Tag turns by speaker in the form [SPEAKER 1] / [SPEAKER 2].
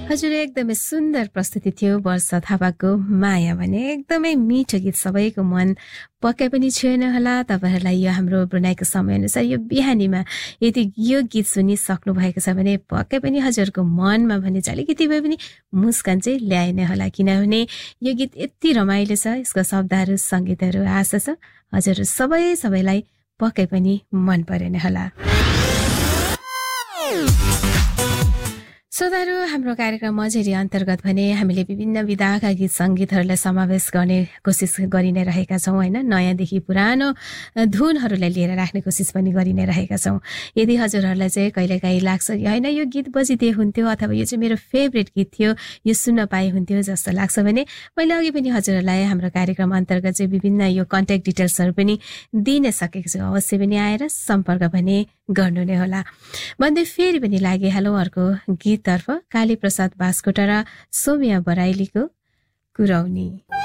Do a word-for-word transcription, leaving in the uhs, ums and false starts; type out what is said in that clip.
[SPEAKER 1] हजुर एकदमै सुन्दर प्रस्तुति थियो वर्षा थापाको माया भने एकदमै मिठो गीत सबैको मन पक्कै पनि छुएन होला तपाईहरुलाई यो हाम्रो ब्रुनाईको समयअनुसार यो बिहानीमा यदि यो गीत सुनिसक्नु भएको छ भने पक्कै पनि हजुरको मनमा भने चाहिँ अलिकति भए पनि मुस्कान चाहिँ ल्याएन होला किनभने यो गीत यति रमाइलो छ यसको शब्दहरू संगीतहरू आशा छ हजुर सबै सबैलाई पक्कै पनि मन परेन होला श्रोताहरू हाम्रो कार्यक्रम मझेरी अन्तर्गत भने हामीले विभिन्न विधाका गीत सङ्गीतहरूलाई समावेश गर्ने कोसिस गरि नै रहेका छौँ होइन नयाँदेखि पुरानो धुनहरूलाई लिएर राख्ने कोसिस पनि गरि नै रहेका छौँ यदि हजुरहरूलाई चाहिँ कहिलेकाहीँ लाग्छ होइन यो गीत बजिदिए हुन्थ्यो अथवा यो चाहिँ मेरो फेभरेट गीत थियो यो सुन्न पाए हुन्थ्यो जस्तो लाग्छ भने मैले अघि पनि हजुरहरूलाई हाम्रो कार्यक्रम अन्तर्गत चाहिँ विभिन्न यो कन्ट्याक्ट डिटेल्सहरू पनि दिन सकेको छु अवश्य पनि आएर सम्पर्क पनि गर्नु नै होला भन्दै फेरि पनि लागे हेलो अर्को गीत तर्फ काली प्रसाद बास्कोटा र सोम्या बराइलीको कुरौनी